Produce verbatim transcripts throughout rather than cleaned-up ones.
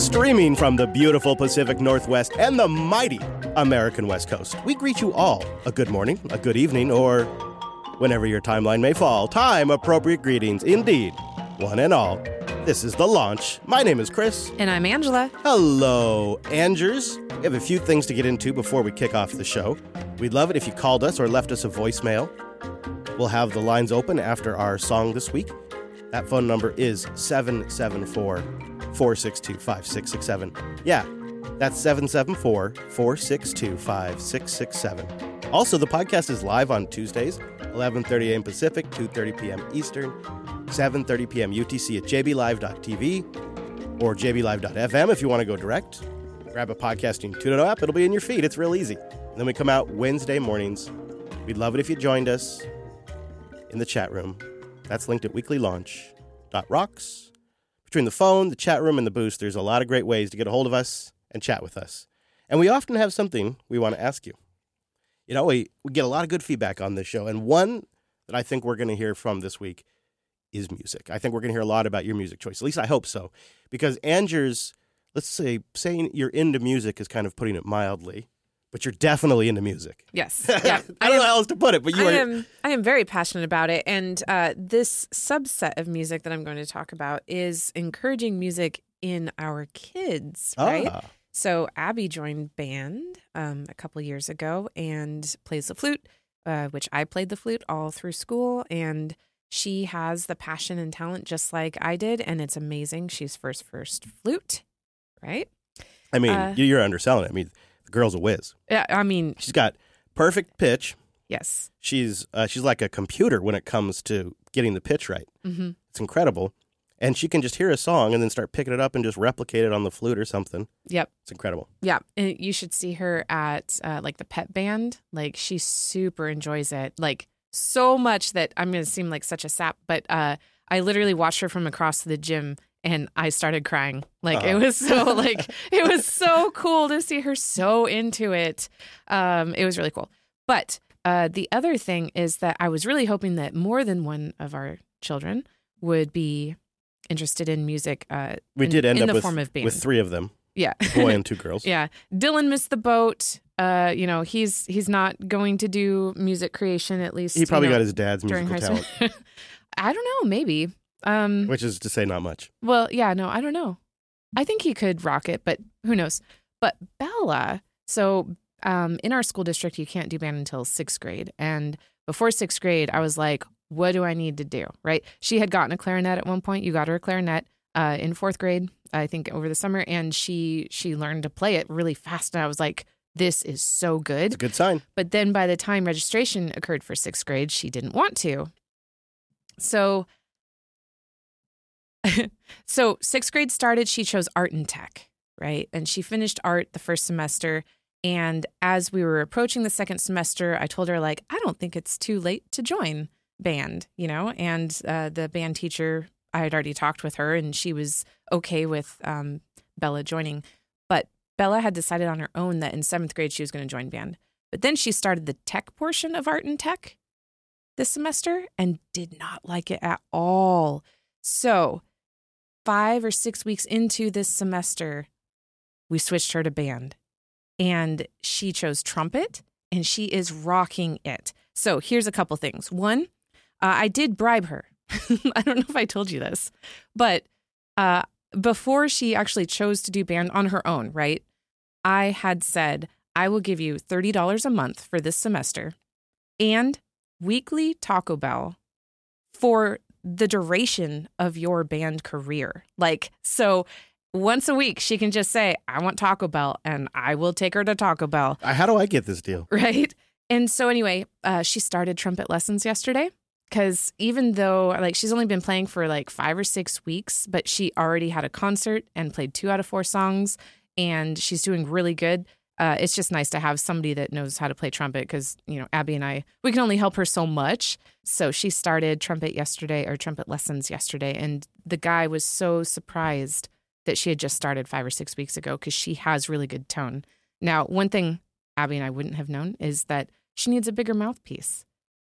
Streaming from the beautiful Pacific Northwest and the mighty American West Coast, we greet you all a good morning, a good evening, or whenever your timeline may fall. Time-appropriate greetings, indeed, one and all. This is The Launch. My name is Chris. And I'm Angela. Hello, Angers. We have a few things to get into before we kick off the show. We'd love it if you called us or left us a voicemail. We'll have the lines open after our song this week. That phone number is seven seven four, four six two, five six six seven. Yeah, that's seven seven four, four six two, five six six seven. Also, the podcast is live on Tuesdays, eleven thirty a.m. Pacific, two thirty p.m. Eastern, seven thirty p.m. U T C at j b live dot t v or j b live dot f m if you want to go direct. Grab a podcasting two point oh app. It'll be in your feed. It's real easy. And then we come out Wednesday mornings. We'd love it if you joined us in the chat room. That's linked at weekly launch dot rocks. Between the phone, the chat room, and the boost, there's a lot of great ways to get a hold of us and chat with us. And we often have something we want to ask you. You know, we, we get a lot of good feedback on this show. And one that I think we're going to hear from this week is music. I think we're going to hear a lot about your music choice. At least I hope so. Because Angers, let's say, saying you're into music is kind of putting it mildly. But you're definitely into music. Yes. Yeah. I don't know how else to put it, but you I are. Am, I am very passionate about it. And uh, this subset of music that I'm going to talk about is encouraging music in our kids, right? Ah. So Abby joined band um, a couple years ago and plays the flute, uh, which I played the flute all through school. And she has the passion and talent just like I did. And it's amazing. She's first, first flute, right? I mean, Uh, you're underselling it. I mean, the girl's a whiz. Yeah, I mean, She's got perfect pitch. yes. She's uh, she's like a computer when it comes to getting the pitch right. Mm-hmm. It's incredible. And she can just hear a song and then start picking it up and just replicate it on the flute or something. Yep. It's incredible. Yeah, and you should see her at uh, like the pep band. Like she super enjoys it, like so much that I'm going to seem like such a sap. But uh, I literally watched her from across the gym, and I started crying. Like Uh-huh. it was so like it was so cool to see her so into it. Um, it was really cool. But uh, the other thing is that I was really hoping that more than one of our children would be interested in music. Uh, We in, did end in up the with, form of band. with three of them, Yeah. a boy and two girls. Yeah. Dylan missed the boat. Uh, you know, he's he's not going to do music creation, at least. He probably you know, got his dad's during musical high talent, school. I don't know, maybe. Um, which is to say not much. well, yeah, no, I don't know. I think he could rock it, but who knows? But Bella, so um, in our school district, you can't do band until sixth grade. And before sixth grade, I was like, what do I need to do? Right? She had gotten a clarinet at one point. You got her a clarinet uh, in fourth grade, I think, over the summer. And she she learned to play it really fast. And I was like, this is so good. It's a good sign. But then by the time registration occurred for sixth grade, she didn't want to. So, so sixth grade started, she chose art and tech, right? And she finished art the first semester. And as we were approaching the second semester, I told her, like, I don't think it's too late to join band, you know? And uh, the band teacher, I had already talked with her, and she was okay with um, Bella joining. But Bella had decided on her own that in seventh grade she was going to join band. But then she started the tech portion of art and tech this semester and did not like it at all. So five or six weeks into this semester, we switched her to band. And she chose trumpet, and she is rocking it. So here's a couple things. One, uh, I did bribe her. I don't know if I told you this, but uh, before she actually chose to do band on her own, right, I had said, I will give you thirty dollars a month for this semester and weekly Taco Bell for the duration of your band career. Like, so once a week, she can just say, I want Taco Bell, and I will take her to Taco Bell. Uh, How do I get this deal? Right? And so anyway, uh, she started trumpet lessons yesterday. Because even though, like, she's only been playing for like five or six weeks, but she already had a concert and played two out of four songs, and she's doing really good. Uh, it's just nice to have somebody that knows how to play trumpet because, you know, Abby and I, we can only help her so much. So she started trumpet yesterday, or trumpet lessons yesterday, and the guy was so surprised that she had just started five or six weeks ago because she has really good tone. Now, one thing Abby and I wouldn't have known is that she needs a bigger mouthpiece.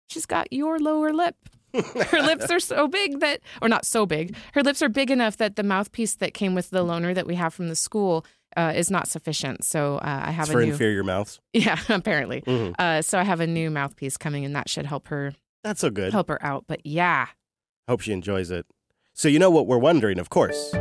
she's got your lower lip. Her lips are so big that, or not so big, her lips are big enough that the mouthpiece that came with the loaner that we have from the school uh, is not sufficient. So uh, I have it's a for new... inferior mouths? Yeah, apparently. Mm-hmm. Uh, so I have a new mouthpiece coming, and that should help her. That's so good. Help her out. But yeah. Hope she enjoys it. So you know what we're wondering, of course.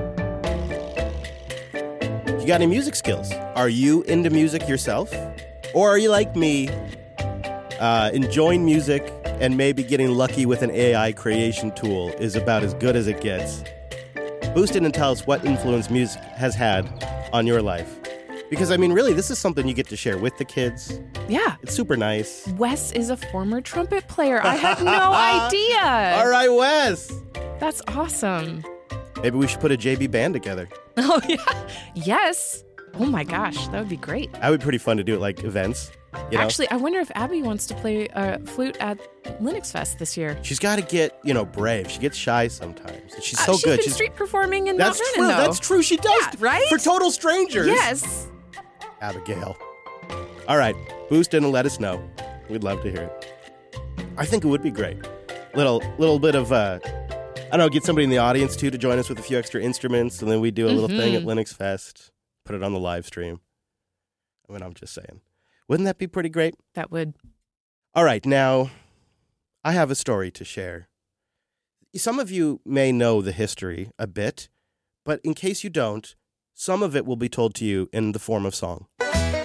You got any music skills? Are you into music yourself? Or are you like me, uh, enjoying music and maybe getting lucky with an A I creation tool is about as good as it gets? Boost in and tell us what influence music has had on your life. Because, I mean, really, this is something you get to share with the kids. Yeah. It's super nice. Wes is a former trumpet player. I had no idea. All right, Wes. That's awesome. Maybe we should put a J B band together. Oh, yeah. Yes. Oh, my gosh. That would be great. That would be pretty fun to do at, like, events. You know? Actually, I wonder if Abby wants to play uh, flute at Linux Fest this year. She's got to get, you know, brave. She gets shy sometimes. She's Uh, so she's good. Been she's street performing in That's Mount true. Vernon, though. That's true. She does. Yeah, right? For total strangers. Yes. Abigail. All right. Boost in and let us know. We'd love to hear it. I think it would be great. Little little bit of, uh, I don't know, get somebody in the audience, too, to join us with a few extra instruments, and then we do a little Mm-hmm. thing at Linux Fest, put it on the live stream. I mean, I'm just saying. Wouldn't that be pretty great? That would. All right, now, I have a story to share. Some of you may know the history a bit, but in case you don't, some of it will be told to you in the form of song.